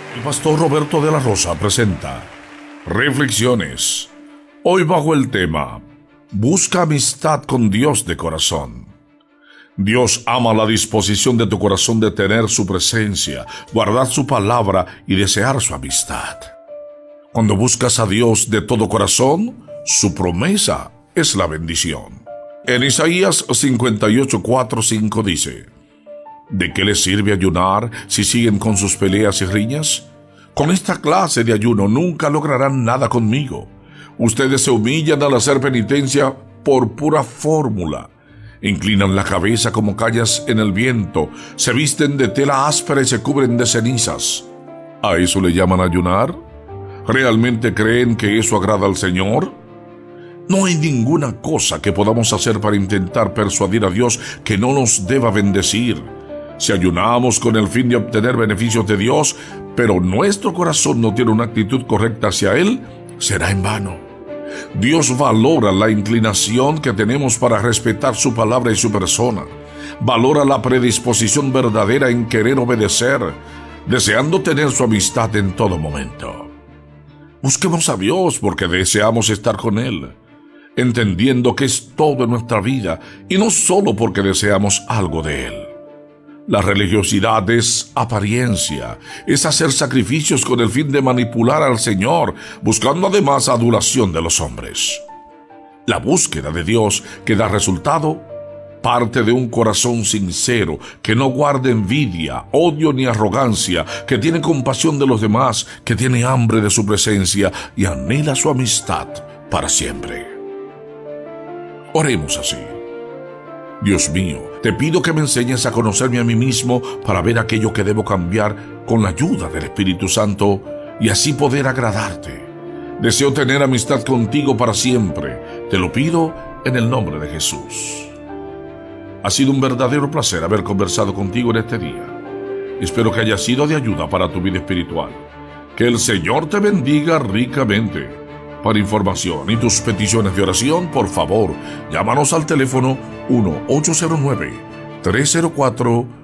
El pastor Roberto de la Rosa presenta Reflexiones. Hoy bajo el tema Busca amistad con Dios de corazón. Dios ama la disposición de tu corazón de tener su presencia, guardar su palabra y desear su amistad. Cuando buscas a Dios de todo corazón, su promesa es la bendición. En Isaías 58:4-5 dice: ¿De qué les sirve ayunar si siguen con sus peleas y riñas? Con esta clase de ayuno nunca lograrán nada conmigo. Ustedes se humillan al hacer penitencia por pura fórmula. Inclinan la cabeza como callas en el viento, se visten de tela áspera y se cubren de cenizas. ¿A eso le llaman ayunar? ¿Realmente creen que eso agrada al Señor? No hay ninguna cosa que podamos hacer para intentar persuadir a Dios que no nos deba bendecir. Si ayunamos con el fin de obtener beneficios de Dios, pero nuestro corazón no tiene una actitud correcta hacia Él, será en vano. Dios valora la inclinación que tenemos para respetar su palabra y su persona. Valora la predisposición verdadera en querer obedecer, deseando tener su amistad en todo momento. Busquemos a Dios porque deseamos estar con Él, entendiendo que es todo en nuestra vida y no solo porque deseamos algo de Él. La religiosidad es apariencia, es hacer sacrificios con el fin de manipular al Señor, buscando además adulación de los hombres. La búsqueda de Dios que da resultado parte de un corazón sincero, que no guarda envidia, odio ni arrogancia, que tiene compasión de los demás, que tiene hambre de su presencia y anhela su amistad para siempre. Oremos así. Dios mío, te pido que me enseñes a conocerme a mí mismo para ver aquello que debo cambiar con la ayuda del Espíritu Santo y así poder agradarte. Deseo tener amistad contigo para siempre. Te lo pido en el nombre de Jesús. Ha sido un verdadero placer haber conversado contigo en este día. Espero que haya sido de ayuda para tu vida espiritual. Que el Señor te bendiga ricamente. Para información y tus peticiones de oración, por favor, llámanos al teléfono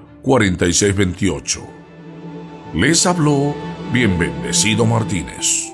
1-809-304-4628. Les habló Bien Bendecido Martínez.